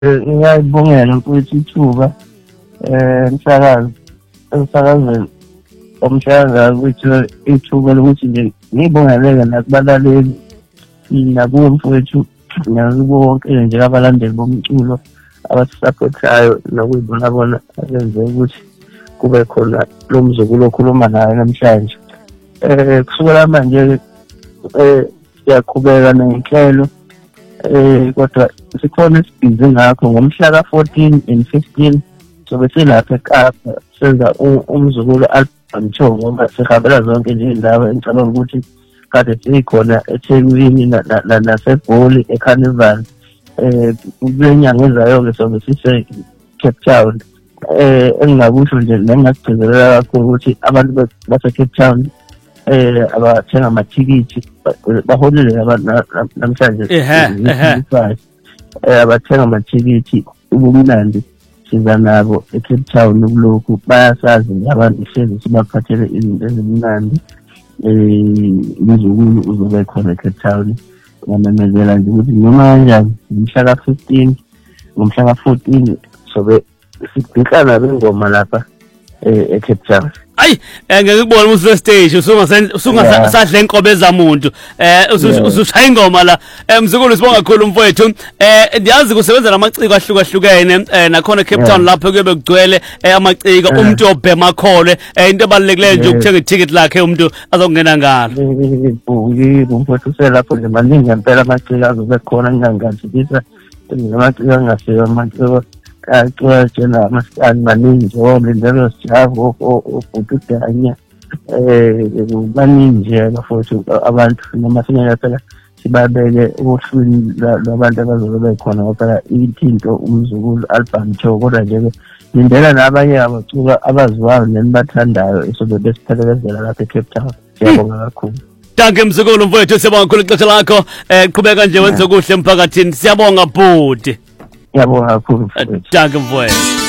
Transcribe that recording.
ngiyayibongela mfowethu ithuba emsakazweni omshaka ukuthi ithuba lokuthi nje ngibongeleke nakubalaleli nakuwe mfowethu nakubo wonke nje abalandeli bomculo abasisapothayo nokuyibona abenze ukuthi kube khona lo mzukulu okhuluma naye namhlanje. Kusukela manje siyaqhubeka nenhlelo kodwa sikhona esibhizi ngakho ngomhla ka-14 and 15 sobe silapha eKapa senza umzukulu album ngoba sihambela zonke nje indawo engicabanga ukuthi kade sikhona eThekwini naseGoli eCarnival kulenyanga ezayo-ke sobe sise Cape Town. Engingakusho nje nengingakugcizelela kakhulu ukuthi abantu base-Cape Town abathenga amathikithi baholele namhlanje abathenga amathikithi ubumnandi siza nabo eCape Town kulokhu bayasazi abantu hlezi sibaphathele izinto ezimnandi. Umzukulu uzobe khona eCape Town ngamemezela nje ukuthi noma kanjani ngomhla ka-15 ngomhla ka-14 sobe sibhekana bengoma lapha eCape Town. Ayi ngeke kubona umuntu stage usungasadla enkobe zamuntu usushaya ingoma la mzukulu sibonga kakhulu mfowethu ndiyazi kusebenza namaciko ahlukahlukene nakhona Cape Town lapho kube kugcwele amaciko umuntu obhema khole into ebalulekileyo nje ukuthenga iticket lakhe umuntu azongena ngalo mfowethu selapho nje maningi ngempela amaciko azobe khona ngingangathikisa namaciko angasiyo amaciko kacwetshela amasikani maningi omlindelo sijavu obhutudanya baningi nje bafowethu abantu noma singeke phela sibabeke ohlwini lwabantu abazobe bekhona ngoba phela ithinto umzukulu album show kodwa nje lindela nabanye abaculi abaziwayo nenibathandayo esobe besiphelezela lapha eCape Town. Siyabonga kakhulu. Danke mzukulu mfowethu siyabonga kakhulu ixesha lakho qhubeka nje wenze kuhle emphakathini siyabonga bhuti. Yabonga kakhulu. Danke mfowethu.